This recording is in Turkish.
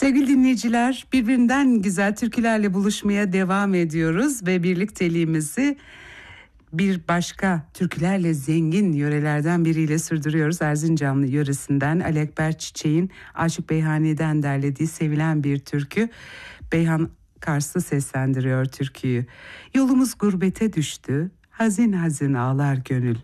Sevgili dinleyiciler, birbirinden güzel türkülerle buluşmaya devam ediyoruz ve birlikteliğimizi bir başka türkülerle zengin yörelerden biriyle sürdürüyoruz. Erzincanlı yöresinden Ali Ekber Çiçek'in Aşık Beyhani'den derlediği sevilen bir türkü. Beyhan Karslı seslendiriyor türküyü. Yolumuz gurbete düştü, hazin hazin ağlar gönül.